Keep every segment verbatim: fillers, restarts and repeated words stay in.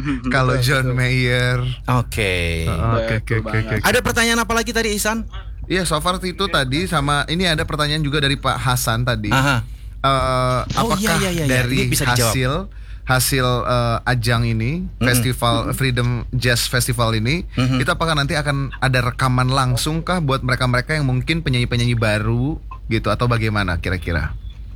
Kalau John Mayer. Oke. Oke oke oke. Ada pertanyaan apa lagi tadi, Ihsan? Iya, so far itu tadi sama ini ada pertanyaan juga dari Pak Hasan tadi. Aha. Uh, Oh, apakah iya, iya, iya. dari Ini bisa dijawab. hasil hasil uh, ajang ini, Mm-mm. festival Freedom Jazz Festival ini, Mm-mm. itu apakah nanti akan ada rekaman langsung kah buat mereka-mereka yang mungkin penyanyi-penyanyi baru gitu atau bagaimana kira-kira?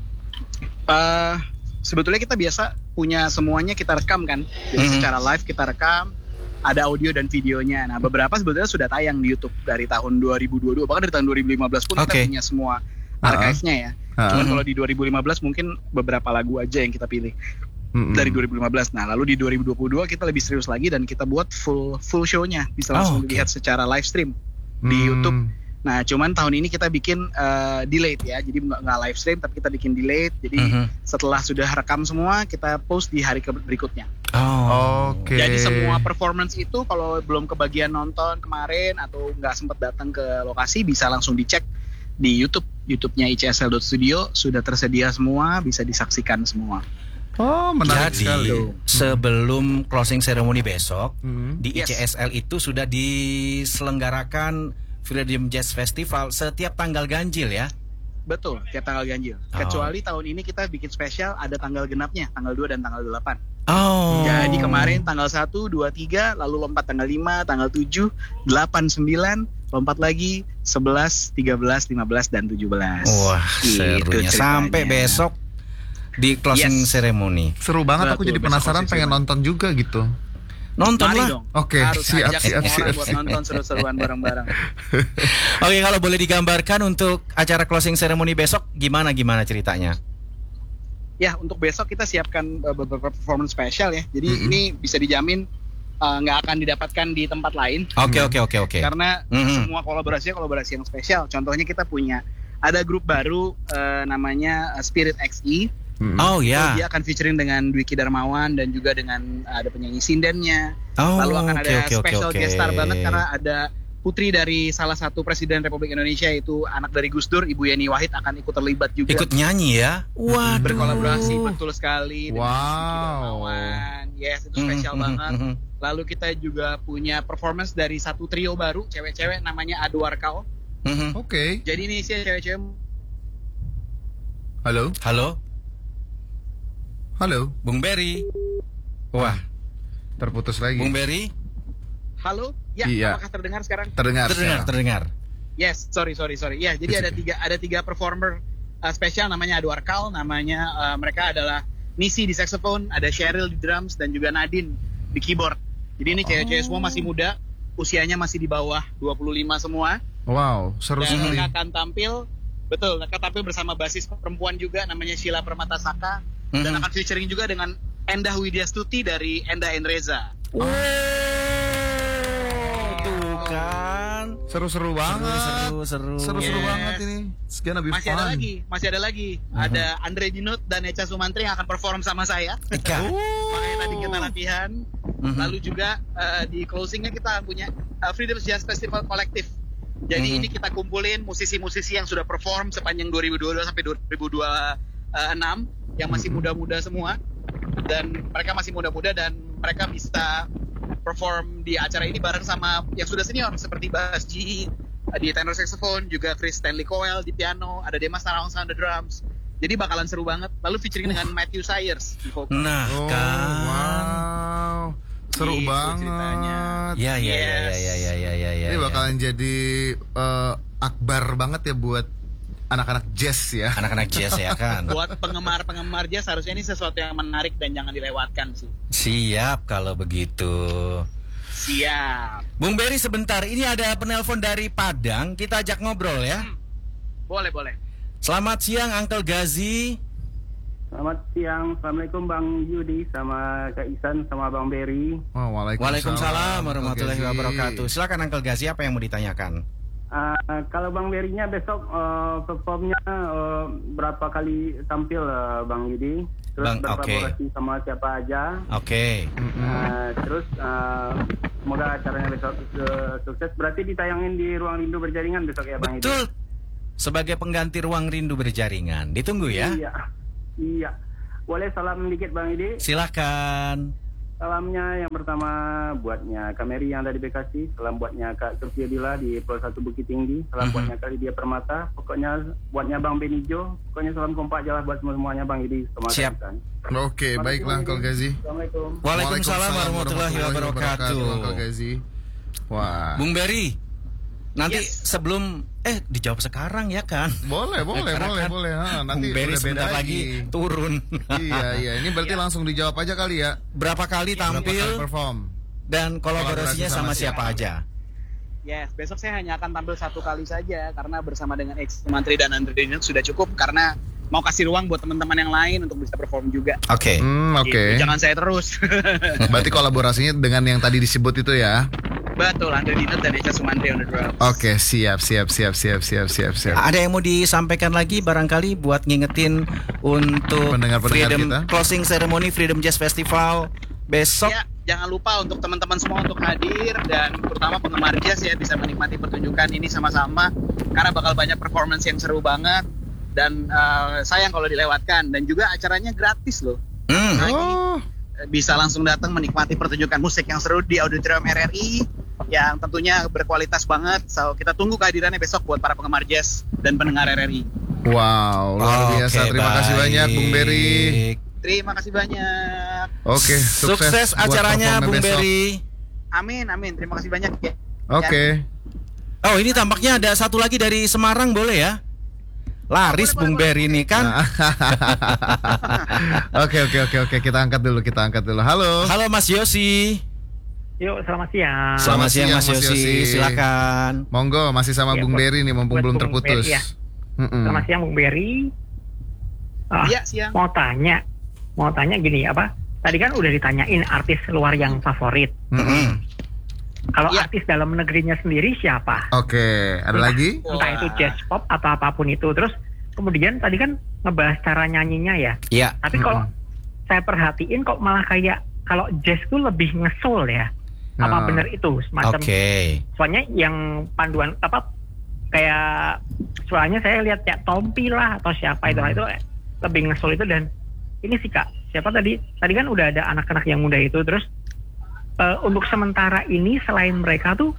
Uh, sebetulnya kita biasa punya semuanya kita rekam kan, jadi Mhm. secara live kita rekam, ada audio dan videonya. Nah beberapa sebetulnya sudah tayang di YouTube dari tahun dua ribu dua puluh dua, bahkan dari tahun dua ribu lima belas pun Oke. kita punya semua archive-nya ya. Uh-uh. Cuman kalau di dua ribu lima belas mungkin beberapa lagu aja yang kita pilih Mm-mm. dari dua ribu lima belas. Nah lalu di dua ribu dua puluh dua kita lebih serius lagi dan kita buat full full show-nya, bisa Oh, langsung oke. dilihat secara live stream di Hmm. YouTube. Nah, cuman tahun ini kita bikin uh, delayed ya, jadi nggak nggak live stream, tapi kita bikin delayed. Jadi Mhm. setelah sudah rekam semua, kita post di hari ke- berikutnya. Oh. Oke. Jadi semua performance itu kalau belum kebagian nonton kemarin atau nggak sempat datang ke lokasi, bisa langsung dicek di YouTube. YouTube-nya I C S L dot studio sudah tersedia semua, bisa disaksikan semua. Oh, menarik Jadi sekali. sebelum closing ceremony besok Hmm. di I C S L itu sudah diselenggarakan Freedom Jazz Festival setiap tanggal ganjil ya. Betul, tiap tanggal ganjil. Oh. Kecuali tahun ini kita bikin spesial ada tanggal genapnya, tanggal dua dan tanggal delapan. Oh. Jadi kemarin tanggal satu, dua, tiga, lalu lompat tanggal lima, tanggal tujuh, delapan, sembilan, lompat lagi sebelas, tiga belas, lima belas, dan tujuh belas. Wah, Gitu serunya. ceritanya. Sampai besok di closing Yes. ceremony. Seru banget, aku Betul, jadi besok penasaran closing pengen ceremony. nonton juga gitu. Nonton Mari lah. dong. Oke, Harus siap, ajak siap, semua siap, orang buat siap. nonton seru-seruan bareng-bareng. Oke, kalau boleh digambarkan untuk acara closing ceremony besok gimana gimana ceritanya? Ya, untuk besok kita siapkan uh, beberapa performance spesial ya. Jadi Mm-mm. ini bisa dijamin uh, nggak akan didapatkan di tempat lain. Oke, oke, oke, oke. Karena Mhm. semua kolaborasinya kolaborasi yang spesial. Contohnya kita punya ada grup baru uh, namanya uh, Spirit X E. Mm-mm. Oh ya. Dia akan featuring dengan Dwiki Darmawan dan juga dengan uh, ada penyanyi sindennya. Oh, Lalu akan oke, ada oke, oke, special oke. guest star banget karena ada putri dari salah satu presiden Republik Indonesia, yaitu anak dari Gus Dur, Ibu Yeni Wahid akan ikut terlibat juga. Ikut nyanyi ya? Waduh. Berkolaborasi betul sekali dengan Wow. Dwiki Darmawan. Yes, itu spesial Mhm, banget. mhm, mhm. Lalu kita juga punya performance dari satu trio baru cewek-cewek namanya Adwar Kau. Mhm. Oke. Jadi ini sih cewek-cewek. Halo. Halo, Halo. Bung Berry. Wah, Terputus lagi. Bung Berry Halo? Ya, Iya. apakah terdengar sekarang? Terdengar. terdengar, sekarang. terdengar. Yes, sorry, sorry, sorry. Ya, jadi It's ada okay. tiga ada tiga performer uh, spesial namanya Adwar Kal, namanya uh, mereka adalah Nisi di saxophone, ada Cheryl di drums dan juga Nadine di keyboard. Jadi ini cewek-cewek semua masih muda, usianya masih di bawah dua puluh lima semua. Wow, seru Dan sekali. mereka akan tampil, betul, mereka tampil bersama basis perempuan juga namanya Sheila Permatasaka, dan Mhm. akan featuring juga dengan Endah Widyastuti dari Endah and Reza. Tuh kan. Seru-seru banget. Seru, seru, seru. Seru-seru Yes. banget ini. It's gonna be Masih fun. ada lagi, masih ada lagi. Ada Andre Dinut dan Echa Sumantri yang akan perform sama saya. Eka. Makanya tadi kita latihan. Mhm. Lalu juga uh, di closingnya kita akan punya uh, Freedom Jazz Festival Kolektif. Jadi Mhm. ini kita kumpulin musisi-musisi yang sudah perform sepanjang dua ribu dua puluh dua sampai dua ribu dua puluh enam yang masih muda-muda semua, dan mereka masih muda-muda dan mereka bisa perform di acara ini bareng sama yang sudah senior seperti Bas G uh, di tenor saxophone, juga Chris Stanley Cowell di piano, ada Demas Narongsa on the drums. Jadi bakalan seru banget. Lalu featuring dengan Matthew Sayers di vokal. Nah, Oh, kan. wow. Seru Gitu banget. ceritanya. Ya, ya, ya, Yes. ya, ya, ya, ya, ya. Ini ya. bakalan jadi eh, akbar banget ya buat anak-anak jazz ya. Anak-anak jazz ya kan. Buat penggemar-penggemar jazz harusnya ini sesuatu yang menarik dan jangan dilewatkan sih. Siap kalau begitu. Siap. Bung Berry sebentar, ini ada penelpon dari Padang, kita ajak ngobrol ya. Boleh, boleh. Selamat siang Uncle Gazi. Selamat siang, Assalamualaikum Bang Yudi sama Kak Isan sama Bang Berry. Oh, waalaikumsalam. Waalaikumsalam warahmatullahi Oke, Zi. wabarakatuh. Silakan Uncle Gazi, apa yang mau ditanyakan? Uh, kalau Bang Berry-nya besok uh, performnya uh, berapa kali tampil uh, Bang Yudi? Terus Bang, berkolaborasi sama siapa aja? Oke. Uh, terus uh, semoga acaranya besok uh, sukses. Berarti ditayangin di Ruang Rindu Berjaringan besok ya Bang Yudi? Betul. Sebagai pengganti Ruang Rindu Berjaringan. Ditunggu ya. Iya, iya. Boleh salam dikit Bang Yudi? Silakan. Salamnya yang pertama buatnya Kak Mary yang dari Bekasi, salam buatnya Kak Sofia Dila di Pulau Satu Bukit Tinggi, salam Mhm. buatnya Kak Lydia Permata, pokoknya buatnya Bang Benijo, pokoknya salam kompak jalan buat semua-semuanya Bang Idi. Siap. Oke, Terima kasih, baiklah Bang Uncle Gazi. Gazi. Assalamualaikum. Waalaikumsalam warahmatullahi wabarakatuh. Uncle Gazi. Wah. Bung Berry, nanti Yes. sebelum eh dijawab sekarang ya kan? Boleh, boleh, Karena boleh, kan boleh. Ha, nanti Bung Berry udah beda sebentar lagi turun. Iya, iya. Ini berarti langsung dijawab aja kali ya. Berapa kali Berapa kali tampil perform? dan kolaborasinya Kolaborasi sama sama siapa aja? Yes, besok saya hanya akan tampil satu kali saja karena bersama dengan ex Mantri dan Andre Dinut sudah cukup karena mau kasih ruang buat teman-teman yang lain untuk bisa perform juga. Oke. Hmm, oke. Gitu, jangan saya terus. Berarti kolaborasinya dengan yang tadi disebut itu ya. Betul, Andre Dinut dan Eca Sumantri on the drums. Oke, siap, siap, siap, siap, siap, siap, siap. Ada yang mau disampaikan lagi barangkali buat ngingetin untuk Pendengar-pendengar Freedom kita? Closing Ceremony Freedom Jazz Festival besok. Ya, jangan lupa untuk teman-teman semua untuk hadir dan terutama penggemar jazz ya bisa menikmati pertunjukan ini sama-sama karena bakal banyak performance yang seru banget dan uh, sayang kalau dilewatkan dan juga acaranya gratis loh. Hmm. Oh, Bisa langsung datang menikmati pertunjukan musik yang seru di Auditorium R R I yang tentunya berkualitas banget. So, kita tunggu kehadirannya besok buat para penggemar jazz dan pendengar R R I. wow, luar biasa. Oke, Terima kasih baik. banyak Bung Berry. Terima kasih banyak. Oke, sukses, Sukses buat acaranya performnya Bung besok. Berry. Amin, amin. Terima kasih banyak ya. Oke. Oh, ini tampaknya ada satu lagi dari Semarang, boleh ya? Laris Boleh, Bung boleh, Berry ini kan. Nah. Oke, oke, oke, oke. Kita angkat dulu, kita angkat dulu. Halo. Halo Mas Yosi. Yuk, selamat siang. Selamat siang Mas siang, Mas Yosi. Yosi. Silakan. Monggo, masih sama Ya, Bung buat- Berry nih, mumpung buat belum Bung terputus. Berry, ya. Mm-mm. Selamat siang Bung Berry. Ah, Iya, siang. mau tanya, mau tanya gini apa? Tadi kan udah ditanyain artis luar yang favorit. Mm-mm. Kalau Iya. artis dalam negerinya sendiri siapa? Oke, ada lagi? Entah itu Wah. jazz pop atau apapun itu. Terus kemudian tadi kan ngebahas cara nyanyinya ya. Iya. Tapi kalau saya perhatiin kok malah kayak kalau jazz tuh lebih ngesoul ya. Apa Nah. bener itu semacam? Oke. Soalnya yang panduan apa kayak soalnya saya lihat kayak Tompi lah atau siapa itu Hmm. itu lebih ngesul itu. Dan ini sih Kak, siapa tadi tadi kan udah ada anak-anak yang muda itu. Terus eh, untuk sementara ini selain mereka tuh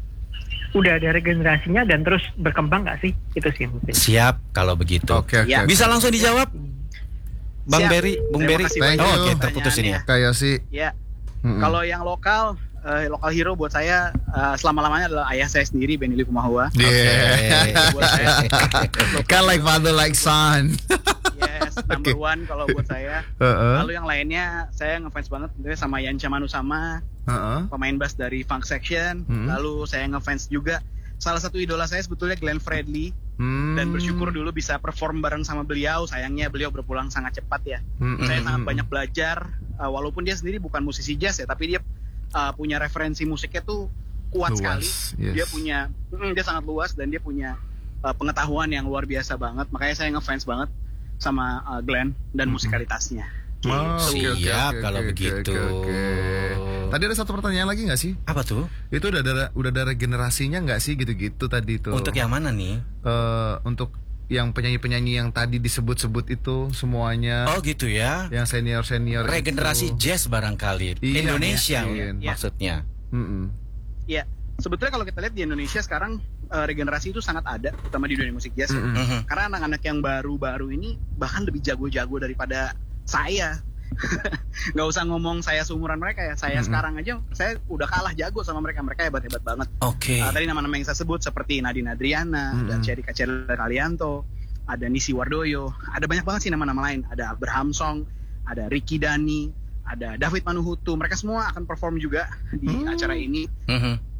udah ada regenerasinya dan terus berkembang nggak sih? Itu sih mungkin. Siap kalau begitu. Oke, oke. Ya. oke. Bisa langsung dijawab Bang Siap. Berry, Bung Terima Berry. kasih banyak Oh, atas oke, terputus ini ya. Kayak sih. Ya, Mm-mm. kalau yang lokal, eh, lokal hero buat saya eh, selama-lamanya adalah ayah saya sendiri, Benny Likumahua. Yeah. Buat saya, Kan like father like son. yes, number Oke. one kalau buat saya. Heeh. Lalu yang lainnya, saya ngefans banget tentunya sama Yancha Manusama, Heeh. pemain bass dari Funk Section. Hmm. Lalu saya ngefans juga salah satu idola saya sebetulnya Glenn Fredly Hmm. dan bersyukur dulu bisa perform bareng sama beliau. Sayangnya beliau berpulang sangat cepat ya. Mm-mm. Saya sangat banyak belajar uh, walaupun dia sendiri bukan musisi jazz ya, tapi dia uh, punya referensi musiknya tuh kuat Luas, sekali. yes. Dia punya mm, dia sangat luas dan dia punya uh, pengetahuan yang luar biasa banget. Makanya saya ngefans banget sama uh, Glenn dan Mm-mm. musikalitasnya. Oh, Gitu. oke, oke, Siap oke, kalau oke, begitu. oke, oke. Tadi ada satu pertanyaan lagi nggak sih? Apa tuh? Itu udah ada udah ada regenerasinya nggak sih gitu-gitu tadi tuh? Untuk yang mana nih? Eh, untuk yang penyanyi-penyanyi yang tadi disebut-sebut itu semuanya, Oh gitu ya. yang senior-senior Regenerasi itu. jazz barangkali. Iya, Indonesia mungkin. maksudnya. Mm-mm. Ya, sebetulnya kalau kita lihat di Indonesia sekarang uh, regenerasi itu sangat ada, terutama di dunia musik jazz. ya. Mm-mm. Mhm. Karena anak-anak yang baru-baru ini bahkan lebih jago-jago daripada saya. Nggak usah ngomong saya seumuran mereka ya. Saya Mm-mm. sekarang aja saya udah kalah jago sama mereka. Mereka hebat-hebat banget. Oke. Uh, tadi nama-nama yang saya sebut seperti Nadine Adriana, Mm-mm. ada Cherry Kacela Kalianto, ada Nisi Wardoyo, ada banyak banget sih nama-nama lain. Ada Abraham Song, ada Ricky Dani, ada David Manuhutu. Mereka semua akan perform juga di Hmm. acara ini. Mhm.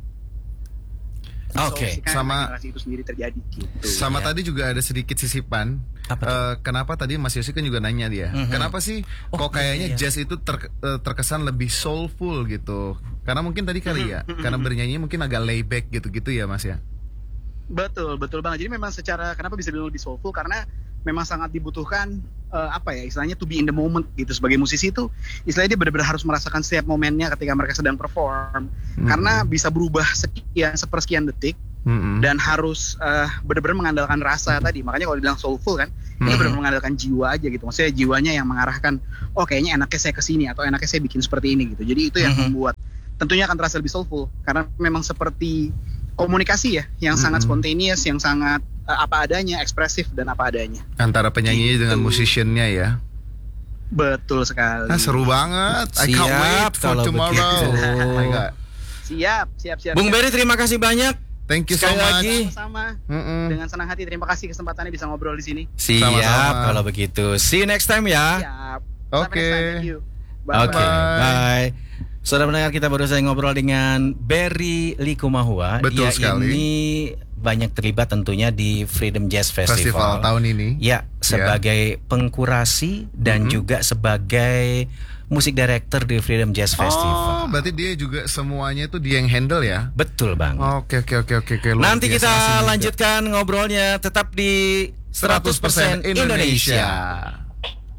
Oke. So, Sama- regenerasi itu sendiri terjadi gitu. Sama Iya. tadi juga ada sedikit sisipan. Apa tuh? Eh, kenapa tadi Mas Yosi kan juga nanya dia, Mhm. kenapa sih Oh, kok kayaknya iya, iya. jazz itu ter- eh, terkesan lebih soulful gitu? Karena mungkin tadi kali ya, Mhm, karena mhm. bernyanyi mungkin agak layback gitu-gitu ya Mas ya. Betul, betul banget. Jadi memang secara kenapa bisa dibilang lebih soulful karena memang sangat dibutuhkan eh, apa ya istilahnya to be in the moment gitu sebagai musisi itu istilahnya dia benar-benar harus merasakan setiap momennya ketika mereka sedang perform Hmm. karena bisa berubah sekian sepersekian detik Mm-mm. dan harus uh, benar-benar mengandalkan rasa tadi. Makanya kalau dibilang soulful kan, ini Mm-mm. benar-benar mengandalkan jiwa aja gitu. Maksudnya jiwanya yang mengarahkan, oh kayaknya enaknya saya kesini atau enaknya saya bikin seperti ini gitu. Jadi itu yang Mhm. membuat tentunya akan terasa lebih soulful karena memang seperti komunikasi ya, yang sangat Mm-mm. spontaneous, yang sangat uh, apa adanya, ekspresif dan apa adanya. Antara penyanyi Gitu. dengan musiciannya ya. Betul sekali. Ah, seru banget. I can't Siap wait for kalau tomorrow. begitu. Oh my god. Siap, siap, siap. Bung siap. Berry, terima kasih banyak. Thank you so Sekali much. lagi. Sama-sama. Mm-mm. Dengan senang hati terima kasih kesempatannya bisa ngobrol di sini. Siap Sama-sama. kalau begitu. See you next time ya. Siap. Oke. Sampai next time. Thank you. Oke, Bye. bye. Saudara mendengar, kita baru saja ngobrol dengan Berry Likumahua. Betul Dia sekali. ini banyak terlibat tentunya di Freedom Jazz Festival Festival. tahun ini. Ya, sebagai pengkurasi dan Mhm. juga sebagai musik director di Freedom Jazz Oh, Festival. berarti dia juga semuanya itu dia yang handle ya? Betul bang. Oke oke oke oke oke. luar Nanti biasa kita asik juga. lanjutkan ngobrolnya tetap di seratus persen Indonesia.